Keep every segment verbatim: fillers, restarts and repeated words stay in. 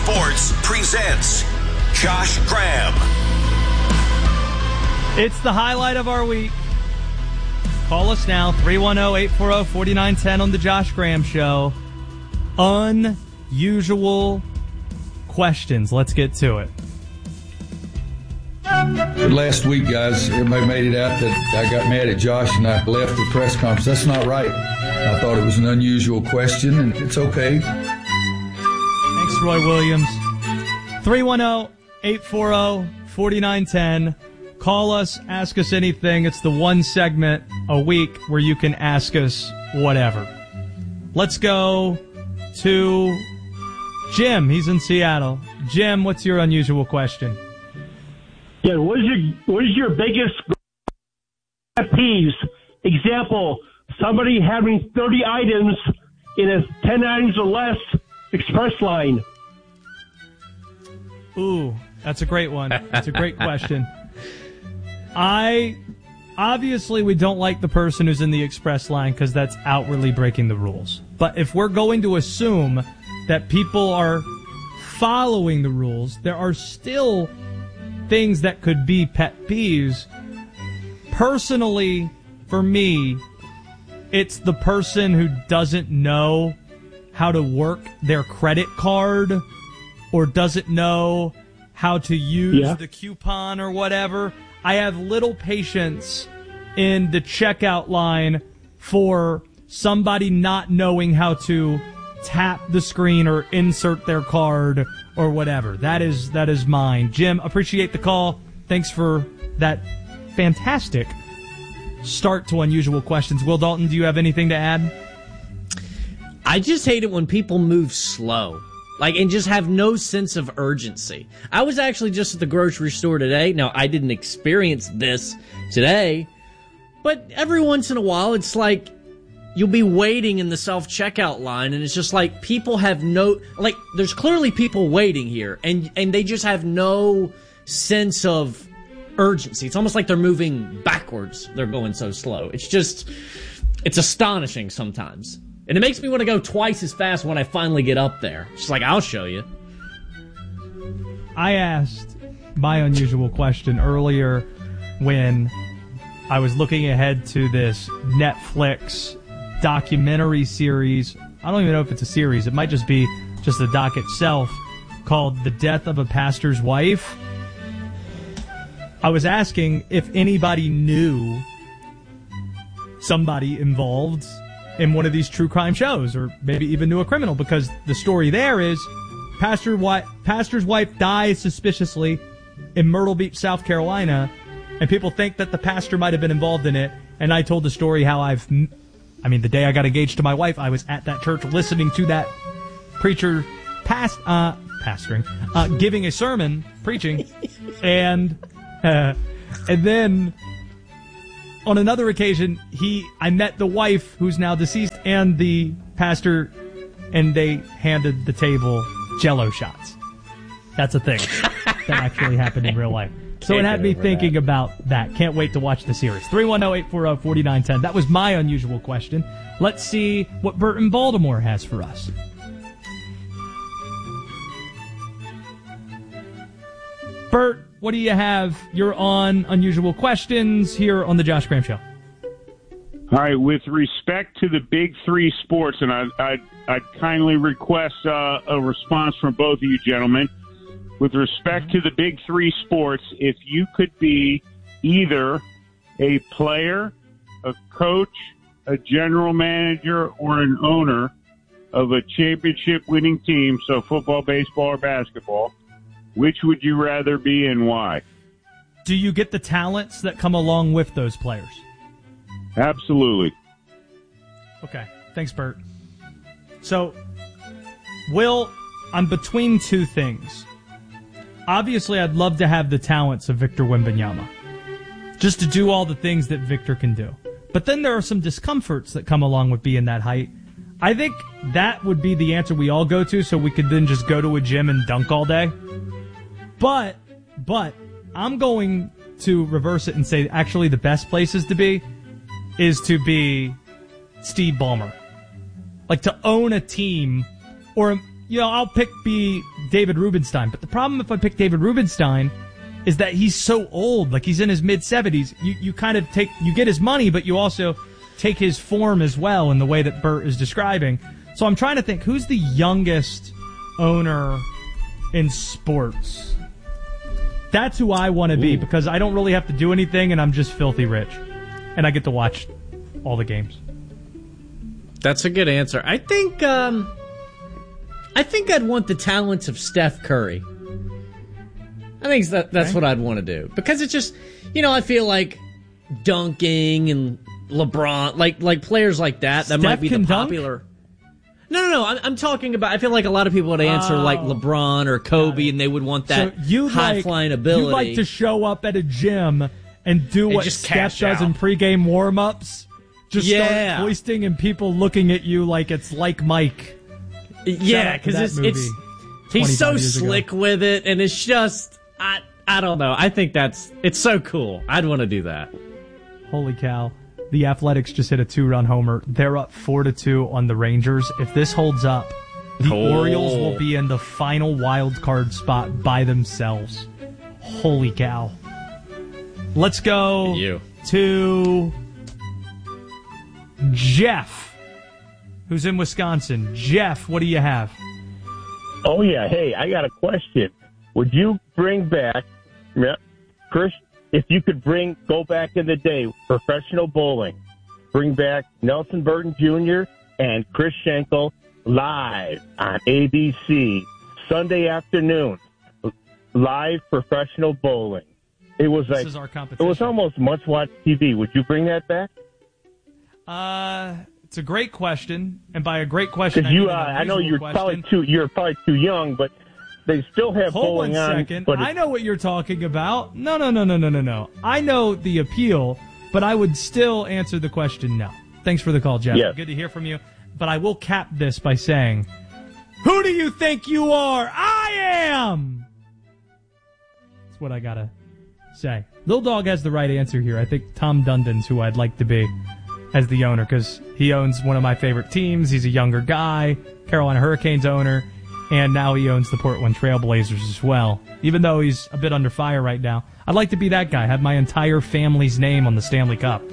Sports presents Josh Graham. It's the highlight of our week. Call us now, three one zero, eight four zero, four nine one zero on the Josh Graham Show. Unusual questions. Let's get to it. Last week, guys, everybody made it out that I got mad at Josh and I left the press conference. That's not right. I thought it was an unusual question, and it's okay. Thanks, Roy Williams. three one zero, eight four zero, four nine one zero. Call us, ask us anything. It's the one segment a week where you can ask us whatever. Let's go to Jim. He's in Seattle. Jim, what's your unusual question? Yeah, what is your what is your biggest pet peeves? Example, somebody having thirty items in a ten items or less express line. Ooh, that's a great one. That's a great question. I obviously we don't like the person who's in the express line because that's outwardly breaking the rules. But if we're going to assume that people are following the rules, there are still things that could be pet peeves. Personally, for me, it's the person who doesn't know how to work their credit card or doesn't know how to use yeah. the coupon or whatever. I have little patience in the checkout line for somebody not knowing how to tap the screen or insert their card or whatever. That is that is mine. Jim, appreciate the call. Thanks for that fantastic start to unusual questions. Will Dalton, do you have anything to add? I just hate it when people move slow. Like, and just have no sense of urgency. I was actually just at the grocery store today. Now, I didn't experience this today, but every once in a while, it's like you'll be waiting in the self-checkout line, and it's just like people have no, like, there's clearly people waiting here, and, and they just have no sense of urgency. It's almost like they're moving backwards. They're going so slow. It's just, it's astonishing sometimes. And it makes me want to go twice as fast when I finally get up there. It's like, I'll show you. I asked my unusual question earlier when I was looking ahead to this Netflix documentary series. I don't even know if it's a series. It might just be just the doc itself, called The Death of a Pastor's Wife. I was asking if anybody knew somebody involved in one of these true crime shows, or maybe even knew a criminal, because the story there is pastor wi- pastor's wife dies suspiciously in Myrtle Beach, South Carolina, and people think that the pastor might have been involved in it. And I told the story how I've, I mean, the day I got engaged to my wife, I was at that church listening to that preacher past, uh, pastoring, uh, giving a sermon, preaching, and uh, and then on another occasion, he I met the wife who's now deceased and the pastor, and they handed the table Jell-O shots. That's a thing that actually happened in real life. So it had me thinking about that. Can't wait to watch the series. three one zero, eight four zero, four nine one zero. That was my unusual question. Let's see what Bert in Baltimore has for us. Bert, what do you have? You're on Unusual Questions here on the Josh Graham Show. All right, with respect to the big three sports, and I, I, I'd kindly request uh, a response from both of you gentlemen. With respect to the big three sports, if you could be either a player, a coach, a general manager, or an owner of a championship-winning team, so football, baseball, or basketball, which would you rather be and why? Do you get the talents that come along with those players? Absolutely. Okay. Thanks, Bert. So, Will, I'm between two things. Obviously, I'd love to have the talents of Victor Wembanyama, just to do all the things that Victor can do. But then there are some discomforts that come along with being that height. I think that would be the answer we all go to, so we could then just go to a gym and dunk all day. But, but, I'm going to reverse it and say actually the best places to be is to be Steve Ballmer. Like, to own a team, or, you know, I'll pick be David Rubenstein. But the problem if I pick David Rubenstein is that he's so old. Like, he's in his mid-seventies. You, you kind of take, you get his money, but you also take his form as well in the way that Bert is describing. So I'm trying to think, who's the youngest owner in sports? That's who I want to be, because I don't really have to do anything, and I'm just filthy rich. And I get to watch all the games. That's a good answer. I think, um, I think I'd want the talents of Steph Curry. I think that that's okay. what I'd want to do. Because it's just, you know, I feel like dunking and LeBron, like like players like that, that Steph might be the can popular. Dunk? No, no, no. I'm, I'm talking about. I feel like a lot of people would answer oh, like LeBron or Kobe, and they would want that so you high like, flying ability. You like to show up at a gym and do and what just Steph does in pregame warm ups. Just yeah. start hoisting and people looking at you like it's like Mike. Yeah, because it's it's he's so slick ago. with it, and it's just I I don't know. I think that's it's so cool. I'd want to do that. Holy cow. The Athletics just hit a two-run homer. They're up four to two on the Rangers. If this holds up, the oh. Orioles will be in the final wild card spot by themselves. Holy cow. Let's go you. to Jeff, who's in Wisconsin. Jeff, what do you have? Oh, yeah. Hey, I got a question. Would you bring back, Chris, if you could bring, go back in the day, professional bowling, bring back Nelson Burton Junior and Chris Schenkel live on A B C, Sunday afternoon, live professional bowling. It was like, this is our competition. It was almost must-watch T V. Would you bring that back? Uh, it's a great question, and by a great question, I, you, mean uh, I know you're question. probably too, you're probably too young, but they still have Hold bowling one on. second. But I know what you're talking about. No, no, no, no, no, no, no. I know the appeal, but I would still answer the question no. Thanks for the call, Jeff. Yes. Good to hear from you. But I will cap this by saying, who do you think you are? I am! That's what I gotta say. Little Dog has the right answer here. I think Tom Dundon's who I'd like to be as the owner, because he owns one of my favorite teams. He's a younger guy, Carolina Hurricanes owner. And now he owns the Portland Trailblazers as well. Even though he's a bit under fire right now, I'd like to be that guy. Have my entire family's name on the Stanley Cup.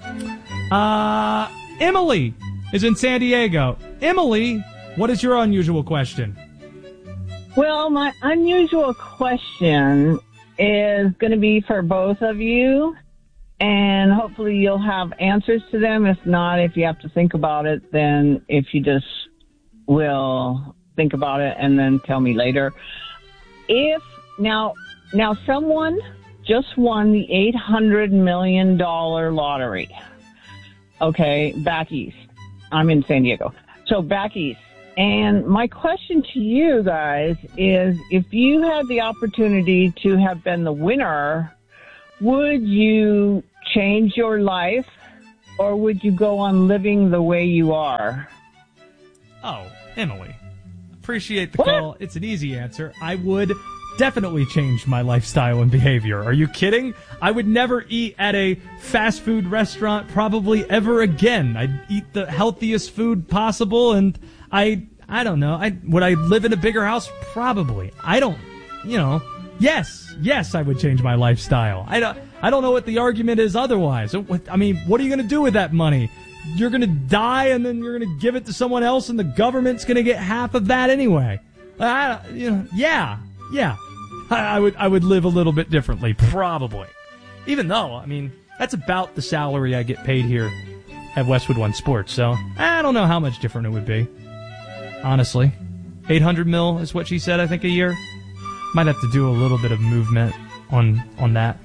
Uh, Emily is in San Diego. Emily, what is your unusual question? Well, my unusual question is going to be for both of you. And hopefully you'll have answers to them. If not, if you have to think about it, then if you just will think about it and then tell me later. If now, now someone just won the eight hundred million dollars lottery. Okay, back east. I'm in San Diego. So back east. And my question to you guys is, if you had the opportunity to have been the winner, would you change your life, or would you go on living the way you are? Oh, Emily. Appreciate the what? call. It's an easy answer. I would definitely change my lifestyle and behavior. Are you kidding? I would never eat at a fast food restaurant probably ever again. I'd eat the healthiest food possible, and I I don't know. I would I live in a bigger house? Probably. I don't, you know. Yes, yes, I would change my lifestyle. I don't I don't know what the argument is otherwise. I mean, what are you going to do with that money? You're going to die, and then you're going to give it to someone else, and the government's going to get half of that anyway. I, you know, yeah, yeah. I, I would, I would live a little bit differently, probably. Even though, I mean, that's about the salary I get paid here at Westwood One Sports. So I don't know how much different it would be. Honestly, eight hundred mil is what she said. I think a year. Might have to do a little bit of movement on on that.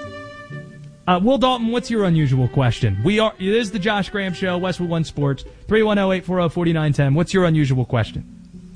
Uh, Will Dalton, what's your unusual question? We are. It is the Josh Graham Show, Westwood One Sports, three one zero, eight four zero, four nine one zero. What's your unusual question?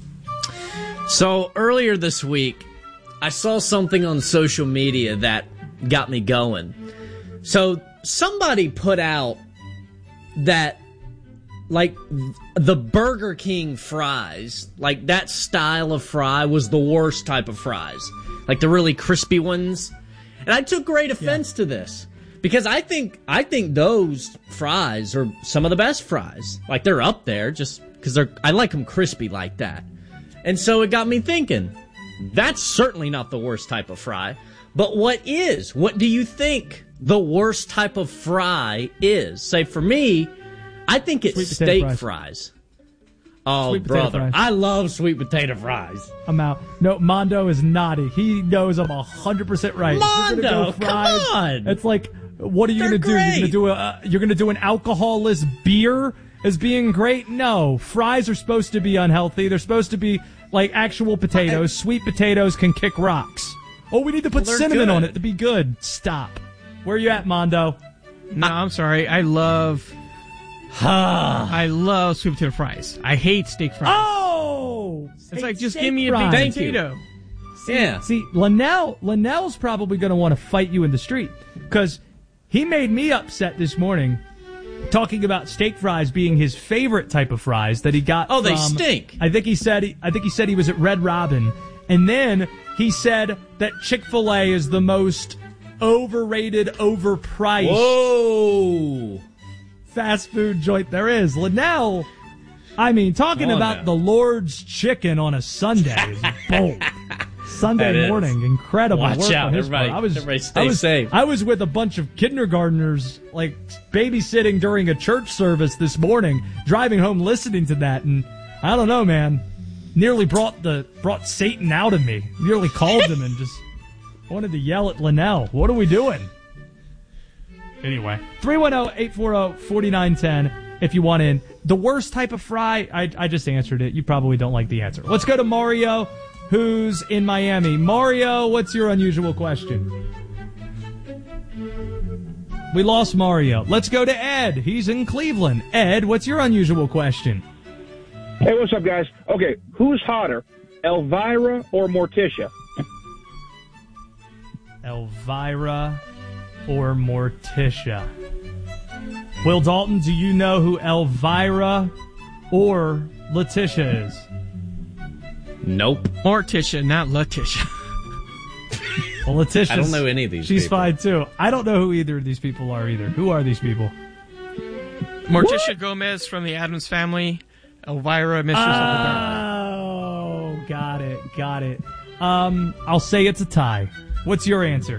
So earlier this week, I saw something on social media that got me going. So somebody put out that, like, the Burger King fries, like that style of fry was the worst type of fries. Like the really crispy ones. And I took great offense yeah. to this. Because I think I think those fries are some of the best fries. Like, they're up there just because they're I like them crispy like that. And so it got me thinking, that's certainly not the worst type of fry. But what is? What do you think the worst type of fry is? Say, for me, I think it's steak fries. fries. Oh, sweet brother. Fries. I love sweet potato fries. I'm out. No, Mondo is nodding. He knows I'm one hundred percent right. Mondo, go fries, come on. It's like, what are you going to do? You're going to do a uh, you're going to do an alcoholless beer as being great? No. Fries are supposed to be unhealthy. They're supposed to be like actual potatoes. Sweet potatoes can kick rocks. Oh, we need to put well, cinnamon good. on it to be good. Stop. Where are you at, Mondo? No, I'm sorry. I love... I love sweet potato fries. I hate steak fries. Oh! It's like, just give me a big Thank potato. See, yeah. See, Linnell, Linnell's probably going to want to fight you in the street because he made me upset this morning talking about steak fries being his favorite type of fries that he got Oh, from, they stink. I think he said he, I think he said he was at Red Robin, and then he said that Chick-fil-A is the most overrated, overpriced Whoa. fast food joint there is. Linnell, I mean, talking oh, about no. the Lord's chicken on a Sunday is bold. Sunday morning, incredible Watch work out, on his everybody. part. I was, everybody stay I was, safe. I was with a bunch of kindergartners, like, babysitting during a church service this morning, driving home listening to that, and I don't know, man, nearly brought the brought Satan out of me. Nearly called him and just wanted to yell at Linnell. What are we doing? Anyway, three one zero, eight four zero, four nine one zero if you want in. The worst type of fry, I, I just answered it. You probably don't like the answer. Let's go to Mario, who's in Miami. Mario, what's your unusual question? We lost Mario. Let's go to Ed. He's in Cleveland. Ed, what's your unusual question? Hey, what's up, guys? Okay, who's hotter, Elvira or Morticia? Elvira or Morticia? Will Dalton, do you know who Elvira or Letitia is? Nope. Morticia, not Letitia. Well, Letitia. I don't know any of these She's people. fine, too. I don't know who either of these people are either. Who are these people? Morticia What? Gomez from the Addams Family. Elvira, Mistress oh, of the Dark. Oh, got it, got it. Um, I'll say it's a tie. What's your answer?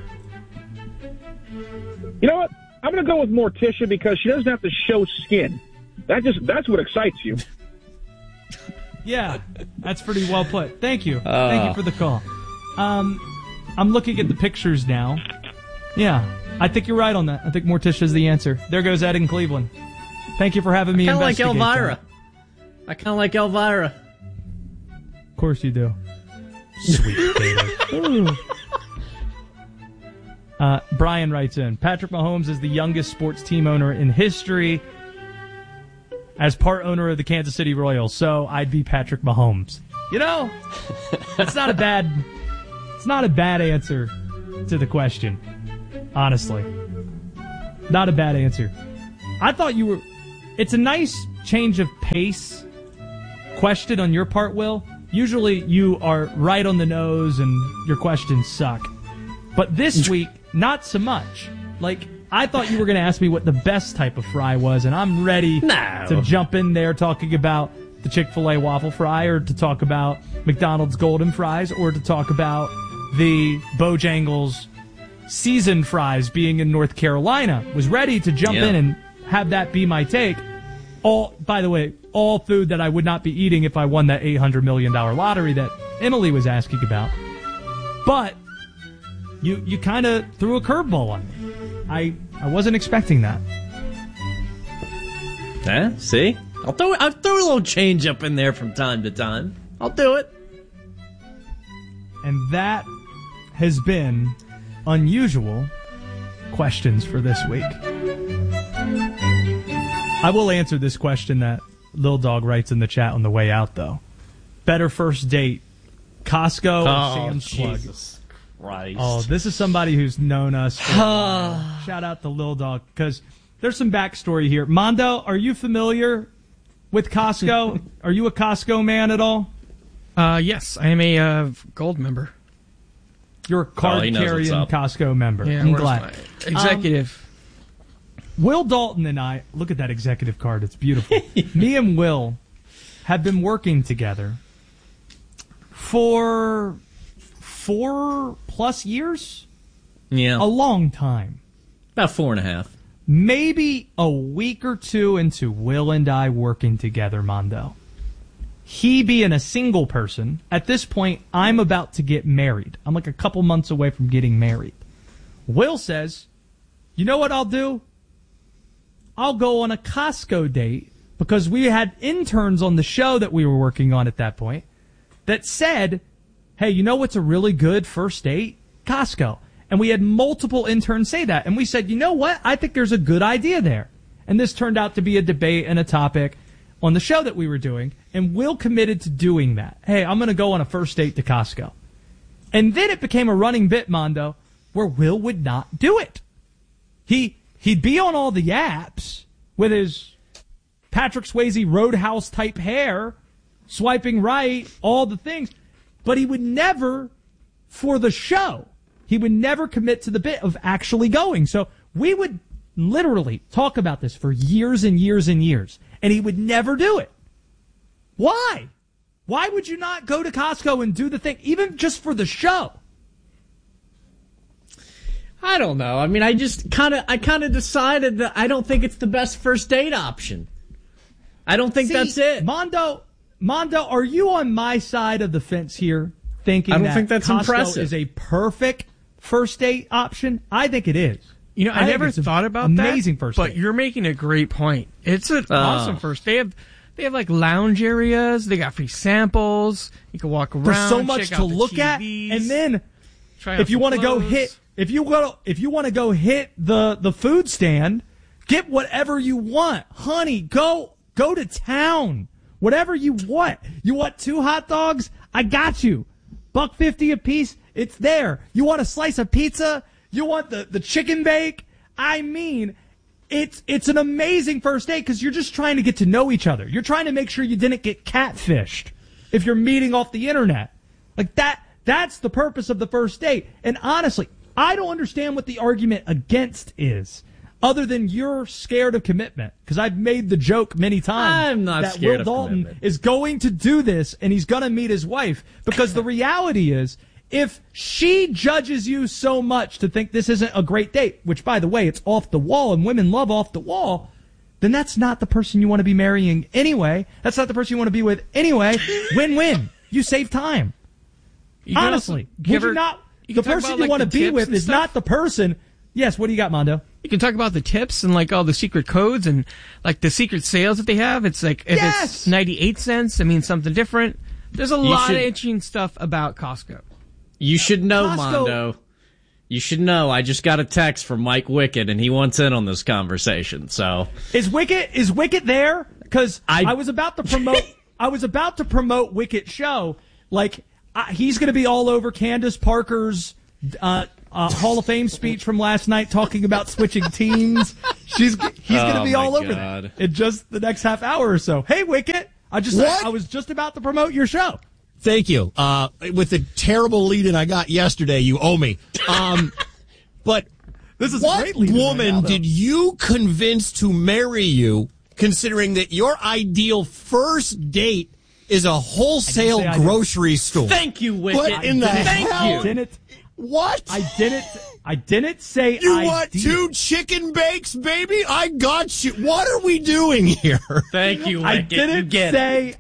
You know what? I'm going to go with Morticia because she doesn't have to show skin. That just that's what excites you. Yeah, that's pretty well put. Thank you. Uh. Thank you for the call. Um, I'm looking at the pictures now. Yeah, I think you're right on that. I think Morticia's the answer. There goes Ed in Cleveland. Thank you for having me I kind of like investigate Elvira. that. I kind of like Elvira. Of course you do. Sweet potato. Uh, Brian writes in, Patrick Mahomes is the youngest sports team owner in history as part owner of the Kansas City Royals, so I'd be Patrick Mahomes. You know, it's not a bad, it's not a bad answer to the question, honestly. Not a bad answer. I thought you were, it's a nice change of pace question on your part, Will. Usually you are right on the nose and your questions suck. But this week, not so much. Like, I thought you were going to ask me what the best type of fry was, and I'm ready No. to jump in there talking about the Chick-fil-A waffle fry, or to talk about McDonald's golden fries, or to talk about the Bojangles seasoned fries being in North Carolina. Was ready to jump Yeah. in and have that be my take. All, by the way, all food that I would not be eating if I won that eight hundred million dollars lottery that Emily was asking about. But you you kind of threw a curveball on me. I I wasn't expecting that. Huh? See? I'll throw I'll throw a little change up in there from time to time. I'll do it. And that has been unusual questions for this week. I will answer this question that Lil Dog writes in the chat on the way out, though. Better first date, Costco or Oh, Sam's Club? Jesus Christ. Oh, this is somebody who's known us for a while. Shout out to Lil Dog, because there's some backstory here. Mondo, are you familiar with Costco? Are you a Costco man at all? Uh, yes, I am a uh, gold member. You're a Oh, he knows card-carrying what's up. Costco member. Yeah, I'm where's glad. my executive. Will Dalton and I, look at that executive card, it's beautiful. Me and Will have been working together for four plus years. Yeah. A long time. About four and a half. Maybe a week or two into Will and I working together, Mondo. He being a single person, at this point, I'm about to get married. I'm like a couple months away from getting married. Will says, you know what I'll do? I'll go on a Costco date because we had interns on the show that we were working on at that point that said, hey, you know what's a really good first date? Costco. And we had multiple interns say that. And we said, you know what? I think there's a good idea there. And this turned out to be a debate and a topic on the show that we were doing. And Will committed to doing that. Hey, I'm going to go on a first date to Costco. And then it became a running bit, Mondo, where Will would not do it. He, he'd be on all the apps with his Patrick Swayze Roadhouse type hair, swiping right, all the things. But he would never, for the show, he would never commit to the bit of actually going. So we would literally talk about this for years and years and years, and he would never do it. Why? Why would you not go to Costco and do the thing, even just for the show? I don't know. I mean, I just kind of, I kind of decided that I don't think it's the best first date option. I don't think See, that's it. Mondo, Mondo, are you on my side of the fence here, thinking I don't that think that's Costco impressive. is a perfect first date option? I think it is. You know, I, I never think it's thought about amazing that. Amazing first but date. You're making a great point. It's an Uh. awesome first. They have they have like lounge areas. They got free samples. You can walk around. There's so much check to out the look T Vs, at, and then try out if you some want to go clothes. hit, if you go, if you want to go hit the the food stand, get whatever you want, honey. Go go to town. Whatever you want. You want two hot dogs? I got you. Buck fifty a piece. It's there. You want a slice of pizza? You want the, the chicken bake? I mean, it's it's an amazing first date because you're just trying to get to know each other. You're trying to make sure you didn't get catfished if you're meeting off the internet. Like that. That's the purpose of the first date. And honestly, I don't understand what the argument against is, other than you're scared of commitment. Because I've made the joke many times I'm not that scared Will of Dalton commitment. is going to do this and he's going to meet his wife. Because the reality is, if she judges you so much to think this isn't a great date, which, by the way, it's off the wall and women love off the wall, then that's not the person you want to be marrying anyway. That's not the person you want to be with anyway. Win-win. You save time. You can Honestly, also- would ever- you not? you The can talk person about, you like, want to the be tips with and is stuff. not the person. Yes, what do you got, Mondo? You can talk about the tips and like all the secret codes and like the secret sales that they have. It's like if Yes! it's ninety-eight cents, it means something different. There's a lot should- of interesting stuff about Costco. You should know, Costco- Mondo. You should know. I just got a text from Mike Wickett, and he wants in on this conversation. So Is Wicket is Wicket there? Because I, I- was about to promote. I was about to promote Wicket's show. Like I, he's going to be all over Candace Parker's uh, uh, Hall of Fame speech from last night, talking about switching teams. She's he's going to Oh, be my all over God. that in just the next half hour or so. Hey, Wicket, I just What? I was just about to promote your show. Thank you. Uh, with the terrible lead-in I got yesterday, you owe me. Um, but This is a what great lead-in right woman now, though. did you convince to marry you, considering that your ideal first date is a wholesale say I did. grocery store? thank you, Wickett. What in the Thank hell? you. I didn't. What? I didn't. I didn't say. you I want did. two chicken bakes, baby? I got you. What are we doing here? Thank you, Wickett. I You didn't get it. say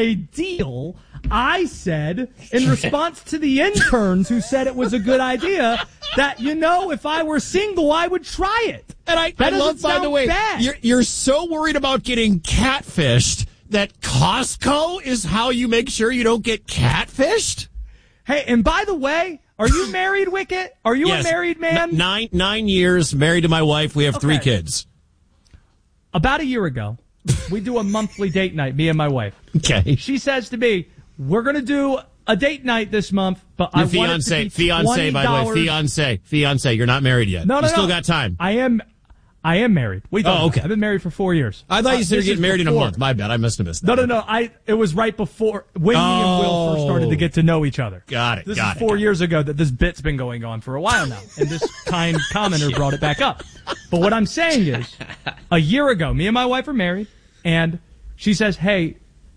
ideal. I said, in response to the interns who said it was a good idea, that, you know, if I were single, I would try it. And I, That I love, doesn't by the sound way, bad. you're, you're so worried about getting catfished that Costco is how you make sure you don't get catfished? Hey, and by the way, are you married, Wicket? Are you Yes. a married man? N- nine nine years, married to my wife. We have three Okay. kids. About a year ago, we do a monthly date night, me and my wife. Okay. She says to me, we're going to do a date night this month, but I Your want it to fiance, be fiance, by the way, twenty dollars. fiance, fiance. You're not married yet. No, no, you still no. got time. I am, I am married. We Oh, okay. I've been married for four years. I thought Uh, you said you're this getting is married in a before. month. My bad. I must have missed that. No, no, no. I it was right before when me and Will first started to get to know each other. Got it, This got is it, four got it. years ago that this bit's been going on for a while now, and this kind commenter brought it back up. But what I'm saying is, a year ago, me and my wife are married, and she says, "Hey,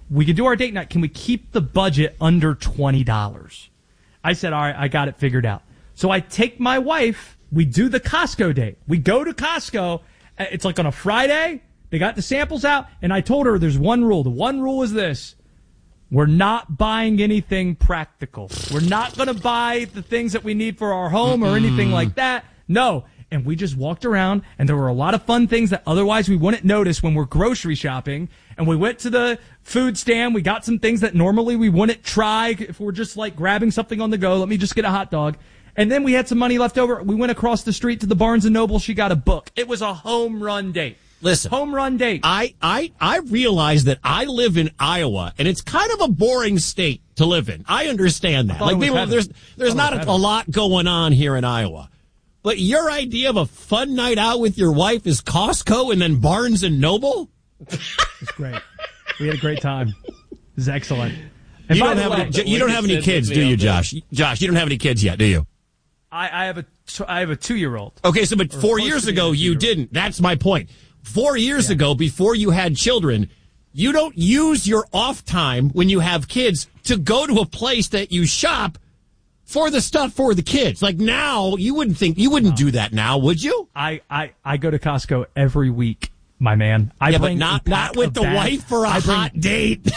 we could do our date night. Can we keep the budget under twenty dollars? I said, all right, I got it figured out. So I take my wife. We do the Costco date. We go to Costco. It's like on a Friday. They got the samples out. And I told her there's one rule. The one rule is this. We're not buying anything practical. We're not going to buy the things that we need for our home or anything like that. No. And we just walked around, and there were a lot of fun things that otherwise we wouldn't notice when we're grocery shopping. And we went to the food stand. We got some things that normally we wouldn't try if we're just like grabbing something on the go. Let me just get a hot dog. And then we had some money left over. We went across the street to the Barnes and Noble. She got a book. It was a home run date. Listen, home run date. I, I, I realize that I live in Iowa, and it's kind of a boring state to live in. I understand that. Like, people, there's there's not a, a lot going on here in Iowa. But your idea of a fun night out with your wife is Costco and then Barnes and Noble? It's great. We had a great time. It was excellent. And you don't the have way, any, you don't have any kids, do you, Josh? Josh, you don't have any kids yet, do you? I, I have a I have a two year old. Okay, so but four years ago you didn't. That's my point. Four years yeah. ago, before you had children, you don't use your off time when you have kids to go to a place that you shop for the stuff for the kids. Like now, you wouldn't think you wouldn't do that now, would you? I, I, I go to Costco every week, my man. I yeah, bring but not not with the bags. wife for a I bring, hot date.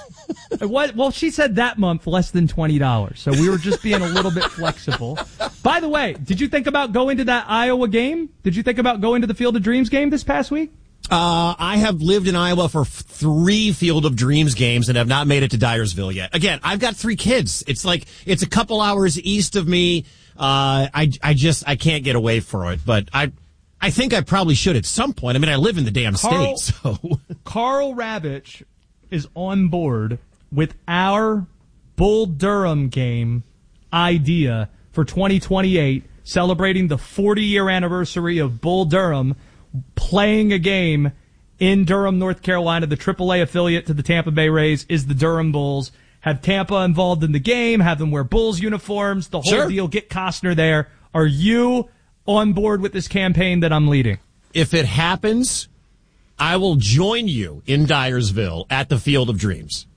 What? Well, she said that month less than twenty dollars, so we were just being a little bit flexible. By the way, did you think about going to that Iowa game? Did you think about going to the Field of Dreams game this past week? Uh, I have lived in Iowa for three Field of Dreams games and have not made it to Dyersville yet. Again, I've got three kids. It's like, it's a couple hours east of me. Uh, I, I just, I can't get away from it, but I, I think I probably should at some point. I mean, I live in the damn Carl, state, so. Carl Ravitch is on board with our Bull Durham game idea for twenty twenty-eight, celebrating the forty-year anniversary of Bull Durham playing a game in Durham, North Carolina. The triple A affiliate to the Tampa Bay Rays is the Durham Bulls. Have Tampa involved in the game, have them wear Bulls uniforms, the whole Sure. deal, get Costner there. Are you on board with this campaign that I'm leading? If it happens, I will join you in Dyersville at the Field of Dreams.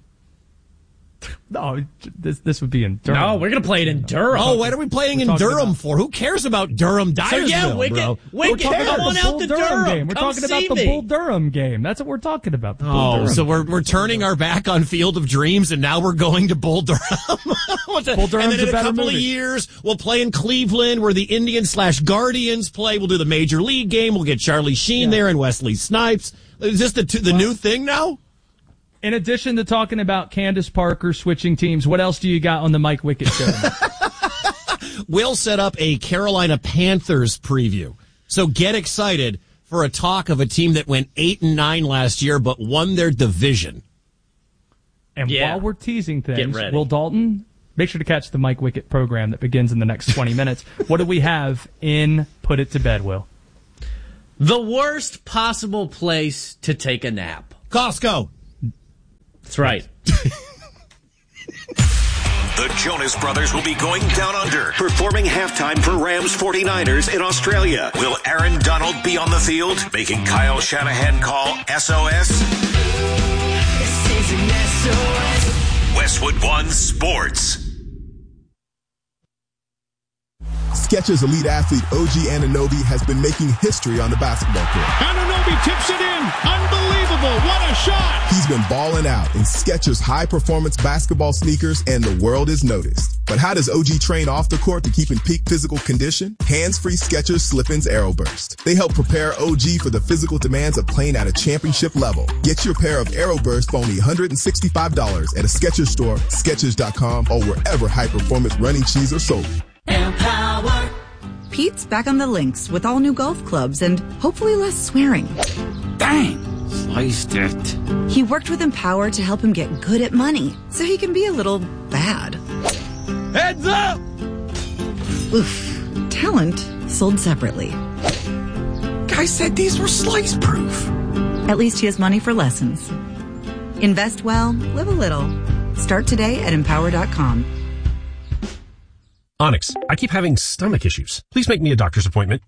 No, this this would be in Durham. No, we're going to play it in Durham. Oh, what are we playing We're in Durham about, for? Who cares about Durham, Dyersville, so yeah, Wicked, bro? Wicked, we're talking come about on the out Bull to Durham Durham. game. We're Come talking about see the me. Bull Durham game. That's what we're talking about. The Bull Oh, Durham. so we're we're turning our back on Field of Dreams, and now we're going to Bull Durham. Bull Durham's and then in a a better couple movie. of years, we'll play in Cleveland, where the Indians slash Guardians play. We'll do the Major League game. We'll get Charlie Sheen Yeah. there and Wesley Snipes. Is this the the new thing now? In addition to talking about Candace Parker switching teams, what else do you got on the Mike Wickett show? We'll set up a Carolina Panthers preview. So get excited for a talk of a team that went eight and nine last year, but won their division. And Yeah. while we're teasing Get things, ready. Will Dalton, make sure to catch the Mike Wickett program that begins in the next twenty minutes. What do we have in Put It to Bed, Will? The worst possible place to take a nap. Costco. That's right. The Jonas Brothers will be going down under, performing halftime for Rams forty-niners in Australia. Will Aaron Donald be on the field, making Kyle Shanahan call S O S? This is an S O S. Westwood One Sports. Skechers elite athlete O G Anunoby has been making history on the basketball court. Anunoby tips it in. Unbelievable. What a shot. He's been balling out in Skechers high-performance basketball sneakers, and the world is noticed. But how does O G train off the court to keep in peak physical condition? Hands-free Skechers Slip-ins Aeroburst. They help prepare O G for the physical demands of playing at a championship level. Get your pair of Aeroburst for only one hundred sixty-five dollars at a Skechers store, Skechers dot com, or wherever high-performance running shoes are sold. Empower. Pete's back on the links with all new golf clubs and hopefully less swearing. Dang, sliced it. He worked with Empower to help him get good at money so he can be a little bad. Heads up! Oof. Talent sold separately. Guy said these were slice proof. At least he has money for lessons. Invest well, live a little. Start today at empower dot com. Onyx, I keep having stomach issues. Please make me a doctor's appointment. Okay,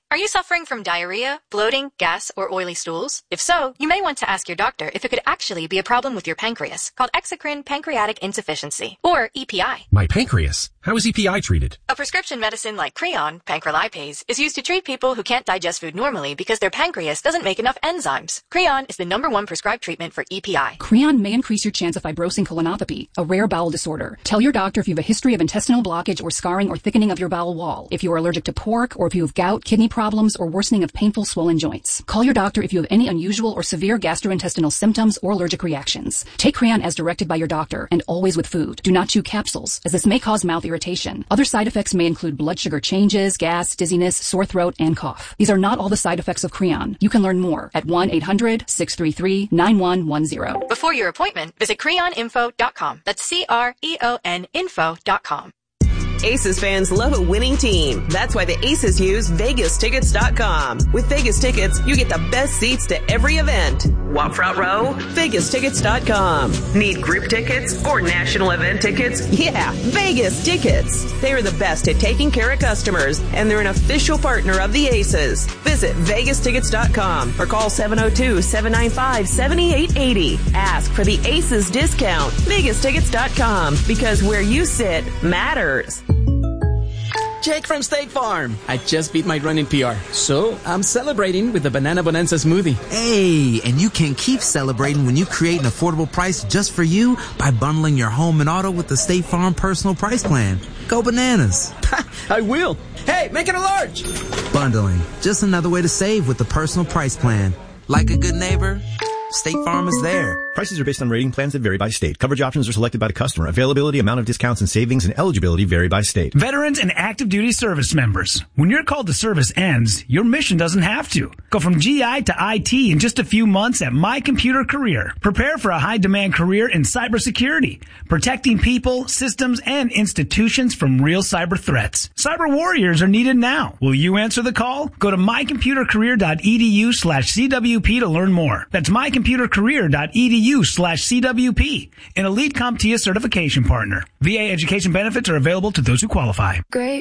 Are you suffering from diarrhea, bloating, gas, or oily stools? If so, you may want to ask your doctor if it could actually be a problem with your pancreas, called exocrine pancreatic insufficiency, or E P I. My pancreas? How is E P I treated? A prescription medicine like Creon, pancrelipase, is used to treat people who can't digest food normally because their pancreas doesn't make enough enzymes. Creon is the number one prescribed treatment for E P I. Creon may increase your chance of fibrosing colonopathy, a rare bowel disorder. Tell your doctor if you have a history of intestinal blockage or scarring or thickening of your bowel wall, if you are allergic to pork, or if you have gout, kidney problems, or worsening of painful swollen joints. Call your doctor if you have any unusual or severe gastrointestinal symptoms or allergic reactions. Take Creon as directed by your doctor and always with food. Do not chew capsules, as this may cause mouth irritation. Other side effects may include blood sugar changes, gas, dizziness, sore throat, and cough. These are not all the side effects of Creon. You can learn more at one eight hundred six three three nine one one zero. Before your appointment, visit creon info dot com. That's C R E O N info dot com. Aces fans love a winning team. That's why the Aces use Vegas Tickets dot com. With Vegas Tickets, you get the best seats to every event. Want front row? Vegas Tickets dot com. Need group tickets or national event tickets? Yeah, Vegas Tickets. They are the best at taking care of customers, and they're an official partner of the Aces. Visit Vegas Tickets dot com or call seven oh two, seven nine five, seven eight eight oh. Ask for the Aces discount. Vegas Tickets dot com, because where you sit matters. Jake from State Farm. I just beat my running P R, so I'm celebrating with the Banana Bonanza smoothie. Hey, and you can keep celebrating when you create an affordable price just for you by bundling your home and auto with the State Farm Personal Price Plan. Go bananas. I will. Hey, make it a large. Bundling, just another way to save with the Personal Price Plan. Like a good neighbor, State Farm is there. Prices are based on rating plans that vary by state. Coverage options are selected by the customer. Availability, amount of discounts and savings, and eligibility vary by state. Veterans and active duty service members. When your call to service ends, your mission doesn't have to. Go from G I to I T in just a few months at My Computer Career. Prepare for a high-demand career in cybersecurity, protecting people, systems, and institutions from real cyber threats. Cyber warriors are needed now. Will you answer the call? Go to my computer career dot e d u slash c w p to learn more. That's my computer career dot e d u slash C W P, an elite CompTIA certification partner. V A education benefits are available to those who qualify. Great.